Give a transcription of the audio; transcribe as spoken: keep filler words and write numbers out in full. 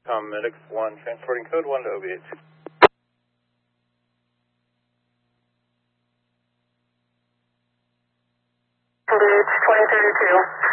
Com Medics one, transporting code one to O B H. O B H twenty thirty-two.